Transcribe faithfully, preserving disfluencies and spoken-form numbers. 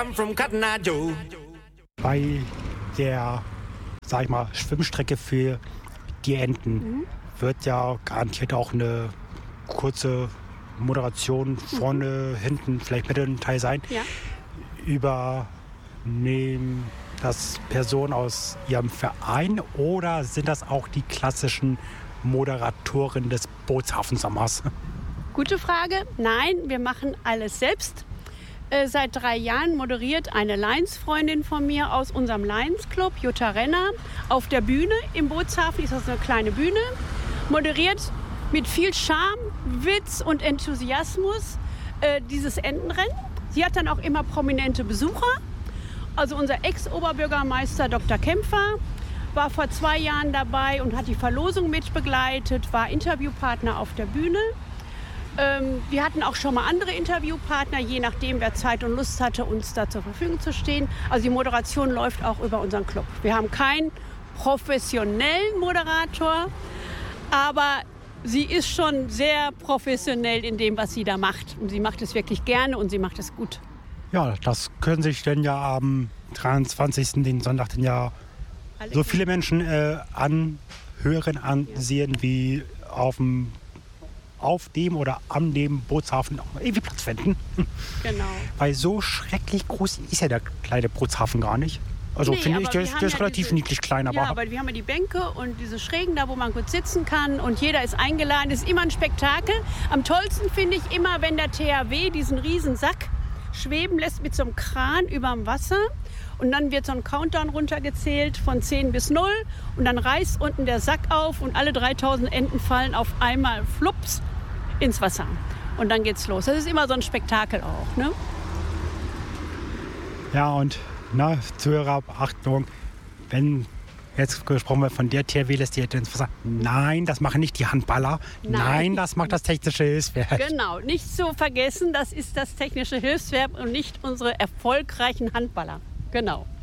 I'm from Cotton Eye Joe. Bei der, sag ich mal, Schwimmstrecke für die Enten mhm. wird ja garantiert auch eine kurze Moderation vorne, mhm. hinten, vielleicht Mittelteil sein. Ja. Übernehmen das Personen aus Ihrem Verein oder sind das auch die klassischen Moderatoren des Bootshafensommers? Gute Frage. Nein, wir machen alles selbst. Äh, seit drei Jahren moderiert eine Lions-Freundin von mir aus unserem Lions-Club, Jutta Renner, auf der Bühne im Bootshafen. Ist das eine kleine Bühne. Moderiert mit viel Charme, Witz und Enthusiasmus äh, dieses Entenrennen. Sie hat dann auch immer prominente Besucher. Also unser Ex-Oberbürgermeister Doktor Kämpfer war vor zwei Jahren dabei und hat die Verlosung mitbegleitet, war Interviewpartner auf der Bühne. Ähm, wir hatten auch schon mal andere Interviewpartner, je nachdem, wer Zeit und Lust hatte, uns da zur Verfügung zu stehen. Also die Moderation läuft auch über unseren Club. Wir haben keinen professionellen Moderator, aber sie ist schon sehr professionell in dem, was sie da macht. Und sie macht es wirklich gerne und sie macht es gut. Ja, das können sich denn ja am dreiundzwanzigsten den Sonntag, denn ja Alle so viele Menschen äh, anhören, ansehen, ja. wie auf dem auf dem oder am dem Bootshafen auch mal irgendwie Platz finden. Genau. Weil so schrecklich groß ist ja der kleine Bootshafen gar nicht. Also nee, finde ich, der ist, der ist ja relativ diese, niedlich klein. Aber ja, aber wir haben ja die Bänke und diese Schrägen da, wo man gut sitzen kann und jeder ist eingeladen. Das ist immer ein Spektakel. Am tollsten finde ich immer, wenn der T H W diesen riesen Sack schweben lässt mit so einem Kran überm Wasser. Und dann wird so ein Countdown runtergezählt von zehn bis null. Und dann reißt unten der Sack auf und alle dreitausend Enten fallen auf einmal flups ins Wasser. Und dann geht's los. Das ist immer so ein Spektakel auch, ne? Ja, und na, Zuhörer, Achtung, wenn jetzt gesprochen wird von der T H W lässt die Ente ins Wasser. Nein, das machen nicht die Handballer. Nein, Nein das macht das Technische Hilfswerk. Genau, nicht zu vergessen, das ist das Technische Hilfswerk und nicht unsere erfolgreichen Handballer. Genau.